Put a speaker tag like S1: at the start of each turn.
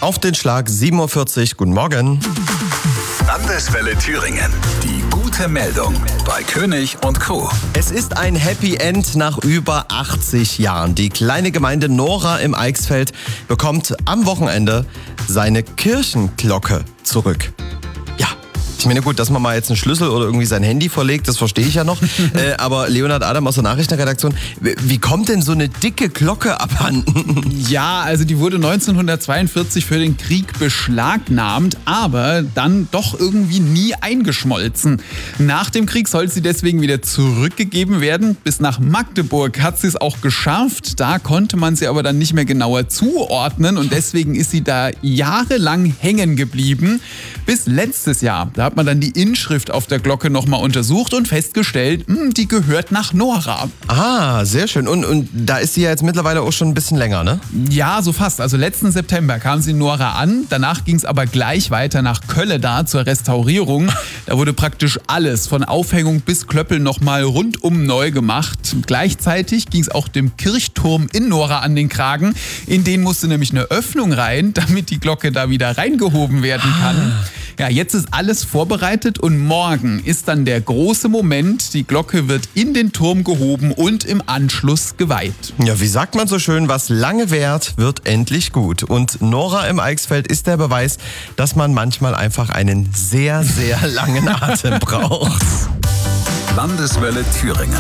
S1: Auf den Schlag 7.40 Uhr. Guten Morgen.
S2: Landeswelle Thüringen. Die gute Meldung bei König und Co.
S1: Es ist ein Happy End nach über 80 Jahren. Die kleine Gemeinde Nora im Eichsfeld bekommt am Wochenende seine Kirchenglocke zurück. Ja. Ich meine, gut, dass man mal jetzt einen Schlüssel oder irgendwie sein Handy verlegt, das verstehe ich ja noch. Aber Leonhard Adam aus der Nachrichtenredaktion, wie kommt denn so eine dicke Glocke abhanden?
S3: Ja, also die wurde 1942 für den Krieg beschlagnahmt, aber dann doch irgendwie nie eingeschmolzen. Nach dem Krieg soll sie deswegen wieder zurückgegeben werden. Bis nach Magdeburg hat sie es auch geschafft. Da konnte man sie aber dann nicht mehr genauer zuordnen und deswegen ist sie da jahrelang hängen geblieben. Bis letztes Jahr. Da hat man dann die Inschrift auf der Glocke nochmal untersucht und festgestellt, die gehört nach Nora.
S1: Ah, sehr schön. Und da ist sie ja jetzt mittlerweile auch schon ein bisschen länger, ne?
S3: Ja, so fast. Also letzten September kam sie in Nora an. Danach ging es aber gleich weiter nach Kölleda zur Restaurierung. Da wurde praktisch alles, von Aufhängung bis Klöppel, nochmal rundum neu gemacht. Gleichzeitig ging es auch dem Kirchturm in Nora an den Kragen. In den musste nämlich eine Öffnung rein, damit die Glocke da wieder reingehoben werden kann. Ja, jetzt ist alles vorbereitet und morgen ist dann der große Moment. Die Glocke wird in den Turm gehoben und im Anschluss geweiht.
S1: Ja, wie sagt man so schön, was lange währt, wird endlich gut. Und Nora im Eichsfeld ist der Beweis, dass man manchmal einfach einen sehr, sehr langen Atem braucht.
S2: Landeswelle Thüringen.